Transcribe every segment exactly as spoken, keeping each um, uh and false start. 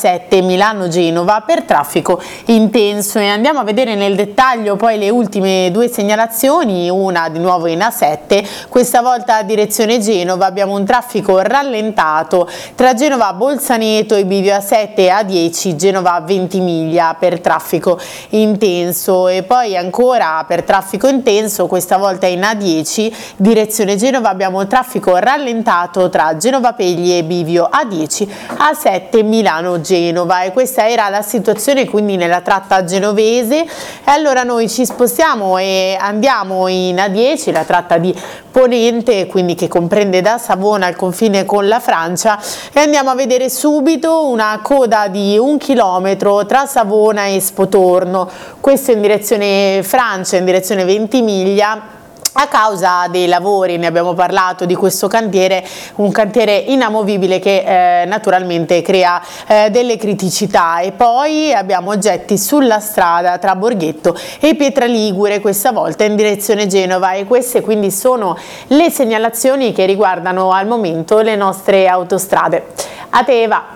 sette Milano-Genova per traffico intenso. E andiamo a vedere nel dettaglio poi le ultime due segnalazioni, una di nuovo in A sette, questa volta a direzione Genova. Abbiamo un traffico rallentato tra Genova Bolzaneto e bivio A sette e A dieci Genova Ventimiglia per traffico intenso. E poi ancora per traffico intenso, questa volta in A dieci direzione Genova, abbiamo il traffico rallentato tra Genova Pegli e bivio A dieci A sette Milano-Genova. E questa era la situazione quindi nella tratta genovese. E allora noi ci spostiamo e andiamo in A dieci, la tratta di Ponente, quindi che comprende da Savona al confine con la Francia, e andiamo a vedere subito una coda di un chilometro tra Savona e Spotorno, questo in direzione Francia, in direzione Ventimiglia, a causa dei lavori. Ne abbiamo parlato di questo cantiere, un cantiere inamovibile che eh, naturalmente crea eh, delle criticità. E poi abbiamo oggetti sulla strada tra Borghetto e Pietraligure, questa volta in direzione Genova. E queste quindi sono le segnalazioni che riguardano al momento le nostre autostrade. A te Eva.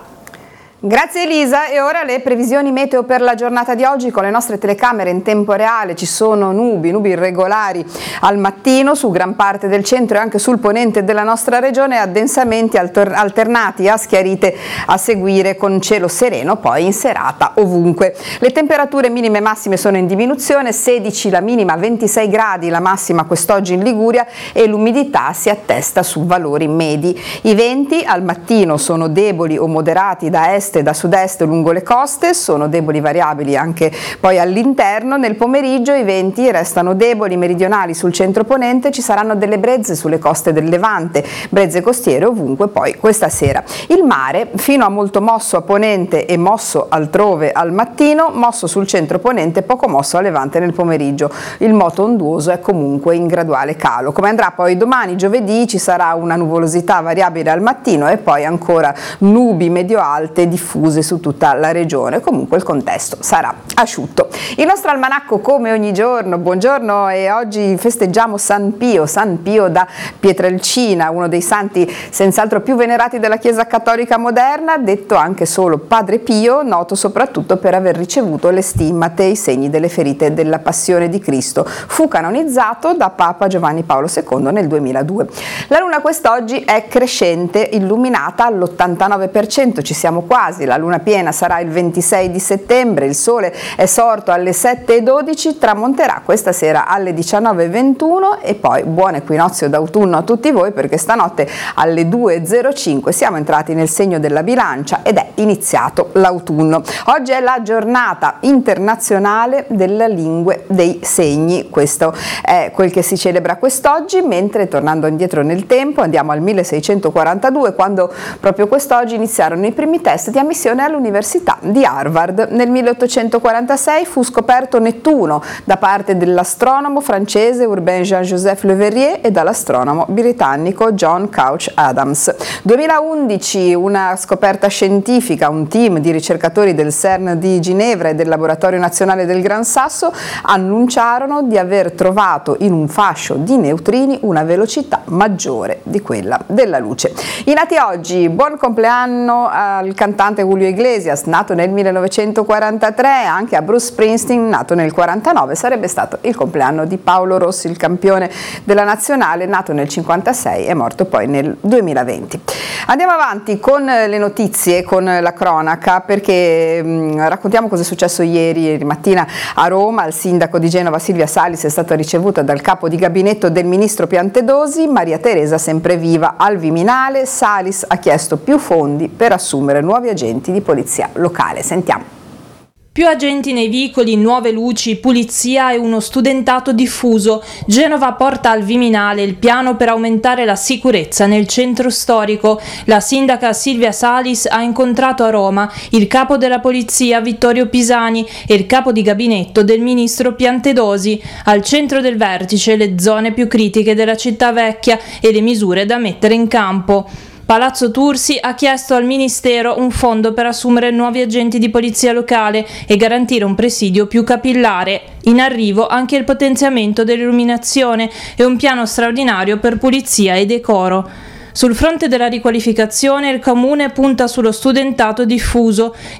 Grazie Elisa, e ora le previsioni meteo per la giornata di oggi con le nostre telecamere in tempo reale. Ci sono nubi, nubi irregolari al mattino su gran parte del centro e anche sul ponente della nostra regione, addensamenti alternati a schiarite a seguire con cielo sereno poi in serata ovunque. Le temperature minime e massime sono in diminuzione, sedici la minima, ventisei gradi la massima quest'oggi in Liguria, e l'umidità si attesta su valori medi. I venti al mattino sono deboli o moderati da est e da sud-est lungo le coste, sono deboli variabili anche poi all'interno. Nel pomeriggio i venti restano deboli meridionali sul centro-ponente, ci saranno delle brezze sulle coste del Levante, brezze costiere ovunque poi questa sera. Il mare fino a molto mosso a ponente e mosso altrove al mattino, mosso sul centro-ponente, poco mosso a Levante nel pomeriggio. Il moto onduoso è comunque in graduale calo. Come andrà poi domani giovedì? Ci sarà una nuvolosità variabile al mattino e poi ancora nubi medio-alte di diffuse su tutta la regione. Comunque il contesto sarà asciutto. Il nostro almanacco come ogni giorno, buongiorno, e oggi festeggiamo San Pio, San Pio da Pietrelcina, uno dei santi senz'altro più venerati della Chiesa Cattolica moderna, detto anche solo Padre Pio, noto soprattutto per aver ricevuto le stimmate e i segni delle ferite della Passione di Cristo. Fu canonizzato da Papa Giovanni Paolo secondo nel duemiladue. La luna quest'oggi è crescente, illuminata all'ottantanove per cento, ci siamo quasi. La luna piena sarà il ventisei di settembre, il sole è sorto alle sette e dodici, tramonterà questa sera alle diciannove e ventuno, e poi buon equinozio d'autunno a tutti voi, perché stanotte alle due e zero cinque siamo entrati nel segno della Bilancia ed è iniziato l'autunno. Oggi è la giornata internazionale delle lingue dei segni, questo è quel che si celebra quest'oggi, mentre tornando indietro nel tempo andiamo al milleseicentoquarantadue, quando proprio quest'oggi iniziarono i primi test di ammissione all'Università di Harvard. Nel milleottocentoquarantasei fu scoperto Nettuno da parte dell'astronomo francese Urbain Jean-Joseph Le Verrier e dall'astronomo britannico John Couch Adams. duemilaundici una scoperta scientifica, un team di ricercatori del CERN di Ginevra e del Laboratorio Nazionale del Gran Sasso annunciarono di aver trovato in un fascio di neutrini una velocità maggiore di quella della luce. I nati oggi, buon compleanno al cantante Julio Iglesias, nato nel millenovecentoquarantatré, anche a Bruce Springsteen, nato nel quarantanove, sarebbe stato il compleanno di Paolo Rossi, il campione della nazionale, nato nel cinquantasei e morto poi nel duemilaventi. Andiamo avanti con le notizie, con la cronaca, perché mh, raccontiamo cosa è successo ieri, ieri mattina a Roma. Il sindaco di Genova Silvia Salis è stata ricevuta dal capo di gabinetto del ministro Piantedosi, Maria Teresa Sempreviva. Al Viminale Salis ha chiesto più fondi per assumere nuovi agenti di polizia locale. Sentiamo. Più agenti nei vicoli, nuove luci, pulizia e uno studentato diffuso. Genova porta al Viminale il piano per aumentare la sicurezza nel centro storico. La sindaca Silvia Salis ha incontrato a Roma il capo della polizia Vittorio Pisani e il capo di gabinetto del ministro Piantedosi. Al centro del vertice le zone più critiche della città vecchia e le misure da mettere in campo. Palazzo Tursi ha chiesto al Ministero un fondo per assumere nuovi agenti di polizia locale e garantire un presidio più capillare. In arrivo anche il potenziamento dell'illuminazione e un piano straordinario per pulizia e decoro. Sul fronte della riqualificazione il Comune punta sullo studentato diffuso.